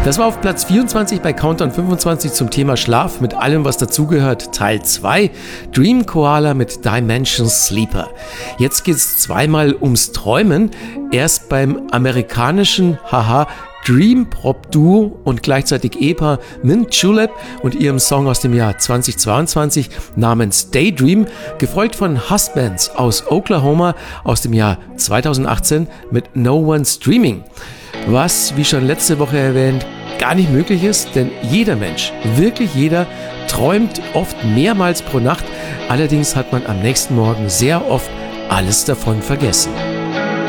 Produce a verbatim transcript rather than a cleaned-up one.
Das war auf Platz vierundzwanzig bei Countdown fünfundzwanzig zum Thema Schlaf mit allem, was dazugehört. Teil zwei, Dream Koala mit Dimension Sleeper. Jetzt geht's zweimal ums Träumen. Erst beim amerikanischen, haha, Dream-Pop-Duo und gleichzeitig Ehepaar Mint Julep und ihrem Song aus dem Jahr zweitausendzweiundzwanzig namens Daydream, gefolgt von Husbands aus Oklahoma aus dem Jahr zweitausendachtzehn mit No One's Dreaming. Was, wie schon letzte Woche erwähnt, gar nicht möglich ist, denn jeder Mensch, wirklich jeder, träumt oft mehrmals pro Nacht. Allerdings hat man am nächsten Morgen sehr oft alles davon vergessen.